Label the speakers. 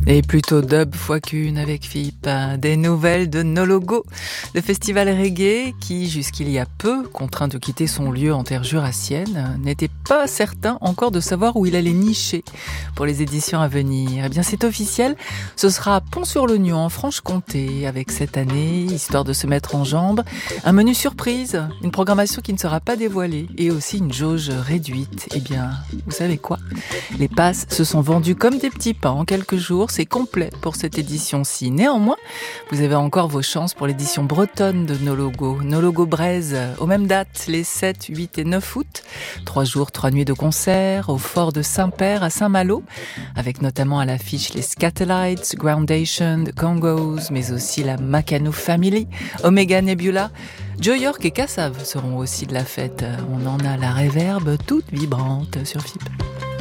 Speaker 1: Et plutôt dub fois qu'une avec Philippe. Des nouvelles de No Logo, le festival reggae qui, jusqu'il y a peu, contraint de quitter son lieu en terre jurassienne, n'était pas certain encore de savoir où il allait nicher pour les éditions à venir. Eh bien, c'est officiel, ce sera à Pont-sur-l'Oignon en Franche-Comté avec cette année, histoire de se mettre en jambes, un menu surprise, une programmation qui ne sera pas dévoilée et aussi une jauge réduite. Eh bien, vous savez quoi ? Les passes se sont vendues comme des petits pains en quelques jours. C'est complet pour cette édition-ci. Néanmoins, vous avez encore vos chances pour l'édition bretonne de No Logo. No Logo Braise, aux mêmes dates, les 7, 8 et 9 août. 3 jours, 3 nuits de concert au fort de Saint-Père à Saint-Malo, avec notamment à l'affiche les Scatolites, Groundation, The Congos, mais aussi la Makano Family, Omega Nebula. Joe York et Kassav seront aussi de la fête. On en a la réverbe toute vibrante sur FIP.